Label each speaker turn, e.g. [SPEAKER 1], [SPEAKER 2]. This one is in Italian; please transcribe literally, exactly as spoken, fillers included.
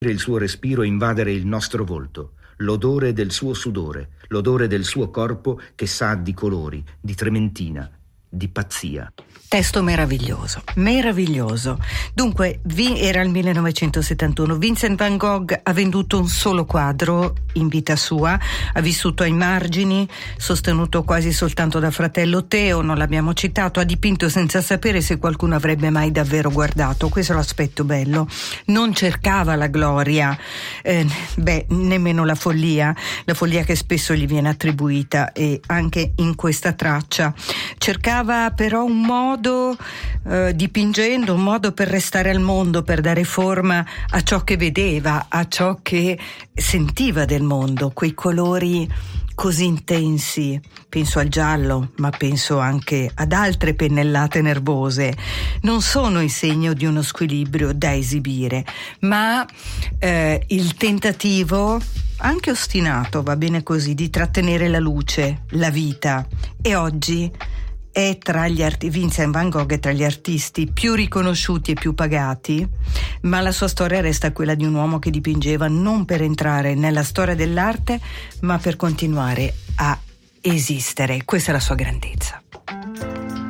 [SPEAKER 1] il suo respiro invadere il nostro volto, l'odore del suo sudore, l'odore del suo corpo che sa di colori, di trementina, di pazzia.
[SPEAKER 2] Testo meraviglioso, meraviglioso. Dunque, era il millenovecentosettantuno. Vincent van Gogh ha venduto un solo quadro in vita sua, ha vissuto ai margini, sostenuto quasi soltanto da fratello Teo, non l'abbiamo citato, ha dipinto senza sapere se qualcuno avrebbe mai davvero guardato. Questo è l'aspetto bello. Non cercava la gloria, eh, beh, nemmeno la follia, la follia che spesso gli viene attribuita, e anche in questa traccia. Cercava però un modo Uh, dipingendo un modo per restare al mondo, per dare forma a ciò che vedeva, a ciò che sentiva del mondo, quei colori così intensi. Penso al giallo, ma penso anche ad altre pennellate nervose. Non sono il segno di uno squilibrio da esibire, ma eh, il tentativo, anche ostinato, va bene così, di trattenere la luce, la vita. E oggi è tra gli arti- Vincent van Gogh è tra gli artisti più riconosciuti e più pagati, ma la sua storia resta quella di un uomo che dipingeva non per entrare nella storia dell'arte, ma per continuare a esistere. Questa è la sua grandezza.